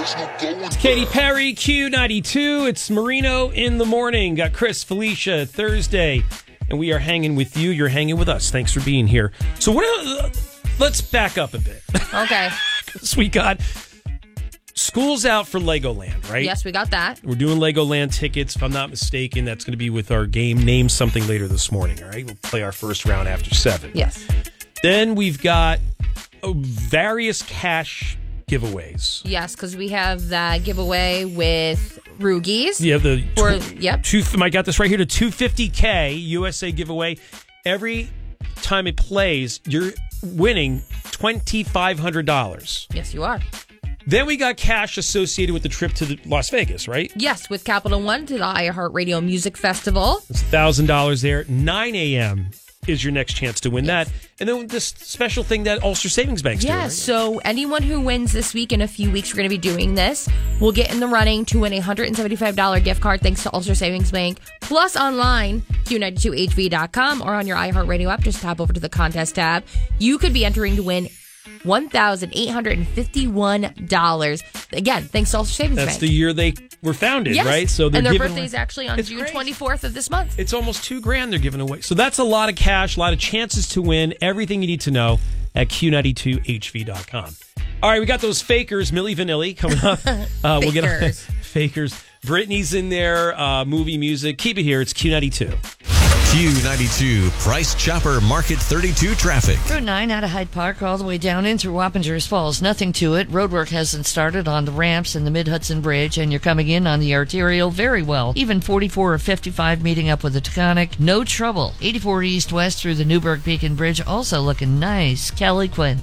It's Katy Perry, Q92. It's Marino in the morning. Got Chris, Felicia, Thursday. And we are hanging with you. You're hanging with us. Thanks for being here. So let's back up a bit. Okay. Because we got school's out for Legoland, right? Yes, we got that. We're doing Legoland tickets. If I'm not mistaken, that's going to be with our game Name Something later this morning, all right? We'll play our first round after 7. Yes. Then we've got various cash giveaways. Yes, because we have that giveaway with Rugies. Yeah, I got this right here, the $250K USA giveaway. Every time it plays, you're winning $2,500. Yes, you are. Then we got cash associated with the trip to Las Vegas, right? Yes, with Capital One to the iHeartRadio Music Festival. It's $1,000 there. 9 a.m. is your next chance to win that. And then this special thing that Ulster Savings Bank's doing. Yes, so anyone who wins this week, in a few weeks, we're going to be doing this, will get in the running to win a $175 gift card thanks to Ulster Savings Bank. Plus online, Q92HV.com or on your iHeartRadio app, just tap over to the contest tab. You could be entering to win $1,851. Again, thanks to Ulster Savings Bank. That's the year they were founded, right? So and their birthday is actually on June 24th of this month. It's almost $2,000 they're giving away. So that's a lot of cash, a lot of chances to win. Everything you need to know at Q92HV.com. All right, we got those fakers, Milli Vanilli, coming up. We'll get on fakers. Britney's in there, movie music. Keep it here. It's Q92. Q92 Price Chopper Market 32 traffic. Route 9 out of Hyde Park all the way down into Wappingers Falls. Nothing to it. Roadwork hasn't started on the ramps and the Mid-Hudson Bridge, and you're coming in on the arterial very well. Even 44 or 55 meeting up with the Taconic. No trouble. 84 east-west through the Newburgh-Beacon Bridge also looking nice. Kelly Quinn.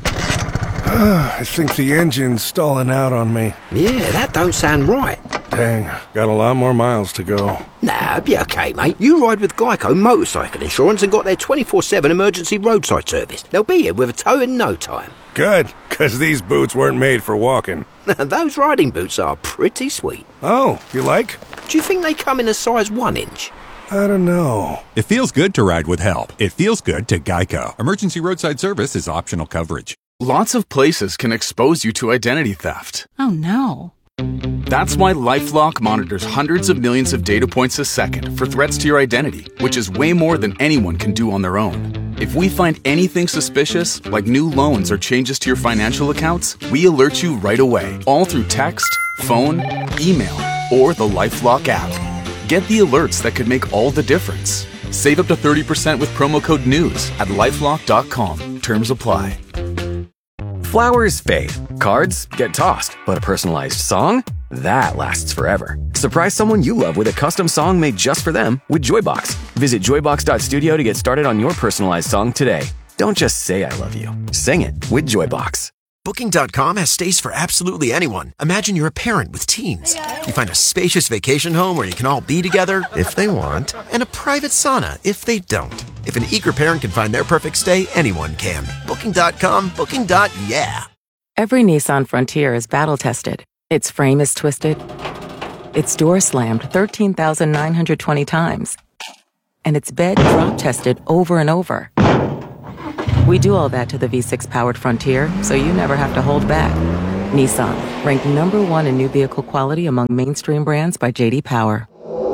I think the engine's stalling out on me. Yeah, that don't sound right. Dang, got a lot more miles to go. Nah, be okay, mate. You ride with Geico Motorcycle Insurance and got their 24/7 emergency roadside service. They'll be here with a tow in no time. Good, because these boots weren't made for walking. Those riding boots are pretty sweet. Oh, you like? Do you think they come in a size 1 inch? I don't know. It feels good to ride with help. It feels good to Geico. Emergency roadside service is optional coverage. Lots of places can expose you to identity theft. Oh, no. That's why LifeLock monitors hundreds of millions of data points a second for threats to your identity, which is way more than anyone can do on their own. If we find anything suspicious, like new loans or changes to your financial accounts, we alert you right away, all through text, phone, email, or the LifeLock app. Get the alerts that could make all the difference. Save up to 30% with promo code NEWS at lifelock.com. Terms apply. Flowers fade, cards get tossed, but a personalized song? That lasts forever. Surprise someone you love with a custom song made just for them with Joybox. Visit joybox.studio to get started on your personalized song today. Don't just say I love you. Sing it with Joybox. Booking.com has stays for absolutely anyone. Imagine you're a parent with teens. You find a spacious vacation home where you can all be together, if they want, and a private sauna if they don't. If an eager parent can find their perfect stay, anyone can. Booking.com, booking.yeah. Every Nissan Frontier is battle-tested. Its frame is twisted. Its door slammed 13,920 times. And its bed drop-tested over and over. We do all that to the V6-powered Frontier, so you never have to hold back. Nissan, ranked #1 in new vehicle quality among mainstream brands by J.D. Power.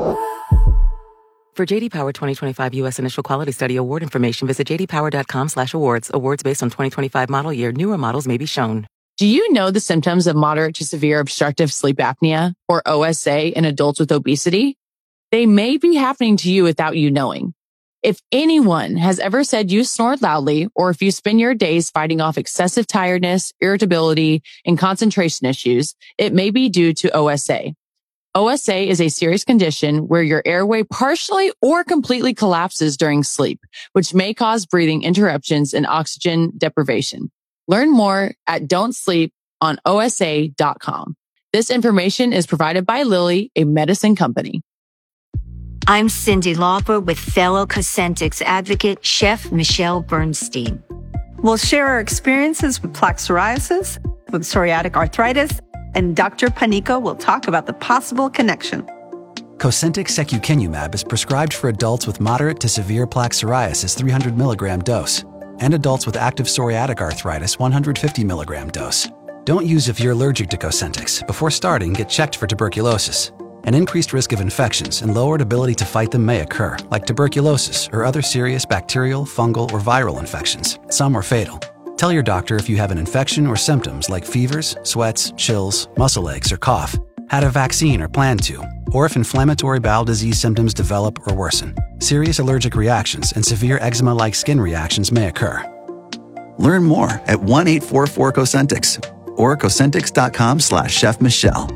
For J.D. Power 2025 U.S. Initial Quality Study Award information, visit jdpower.com/awards. Awards based on 2025 model year. Newer models may be shown. Do you know the symptoms of moderate to severe obstructive sleep apnea, or OSA, in adults with obesity? They may be happening to you without you knowing. If anyone has ever said you snored loudly, or if you spend your days fighting off excessive tiredness, irritability, and concentration issues, it may be due to OSA. OSA is a serious condition where your airway partially or completely collapses during sleep, which may cause breathing interruptions and oxygen deprivation. Learn more at don'tsleeponosa.com. This information is provided by Lilly, a medicine company. I'm Cindy Lauper with fellow Cosentyx advocate, Chef Michelle Bernstein. We'll share our experiences with plaque psoriasis, with psoriatic arthritis, and Dr. Panico will talk about the possible connection. Cosentyx secukinumab is prescribed for adults with moderate to severe plaque psoriasis 300 milligram dose and adults with active psoriatic arthritis 150 milligram dose. Don't use if you're allergic to Cosentyx. Before starting, get checked for tuberculosis. An increased risk of infections and lowered ability to fight them may occur, like tuberculosis or other serious bacterial, fungal, or viral infections. Some are fatal. Tell your doctor if you have an infection or symptoms like fevers, sweats, chills, muscle aches, or cough, had a vaccine or plan to, or if inflammatory bowel disease symptoms develop or worsen. Serious allergic reactions and severe eczema-like skin reactions may occur. Learn more at 1-844-COSENTYX or Cosentyx.com/Chef Michelle.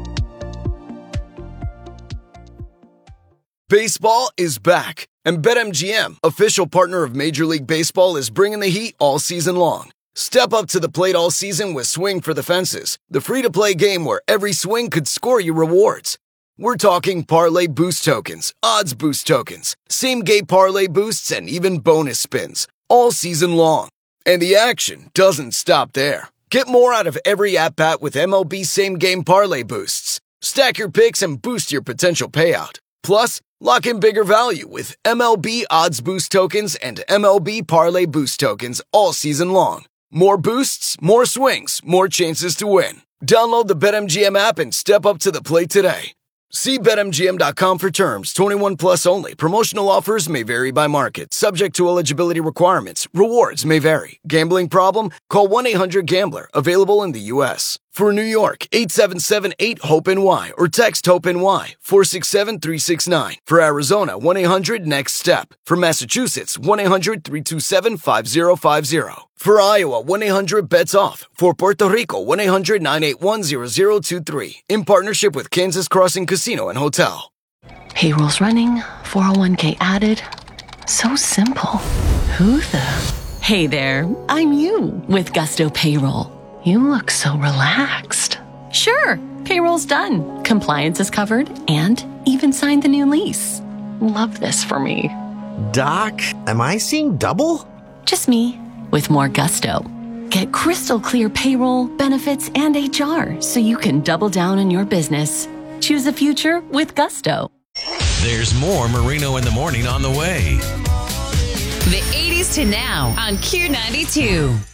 Baseball is back, and BetMGM, official partner of Major League Baseball, is bringing the heat all season long. Step up to the plate all season with Swing for the Fences, the free-to-play game where every swing could score you rewards. We're talking parlay boost tokens, odds boost tokens, same-game parlay boosts, and even bonus spins, all season long. And the action doesn't stop there. Get more out of every at-bat with MLB same-game parlay boosts. Stack your picks and boost your potential payout. Plus, lock in bigger value with MLB odds boost tokens and MLB parlay boost tokens all season long. More boosts, more swings, more chances to win. Download the BetMGM app and step up to the plate today. See BetMGM.com for terms. 21 plus only. Promotional offers may vary by market. Subject to eligibility requirements. Rewards may vary. Gambling problem? Call 1-800-GAMBLER. Available in the U.S. For New York, 877-8-HOPE-NY or text HOPE-NY 467-369. For Arizona, 1-800-NEXT-STEP. For Massachusetts, 1-800-327-5050. For Iowa, 1-800-BETS-OFF. For Puerto Rico, 1-800-981-0023. In partnership with Kansas Crossing Casino and Hotel. Payroll's running, 401k added. So simple. Who the? Hey there, I'm you with Gusto Payroll. You look so relaxed. Sure, payroll's done. Compliance is covered and even signed the new lease. Love this for me. Doc, am I seeing double? Just me with more Gusto. Get crystal clear payroll, benefits, and HR so you can double down on your business. Choose a future with Gusto. There's more Marino in the Morning on the way. The 80s to now on Q92.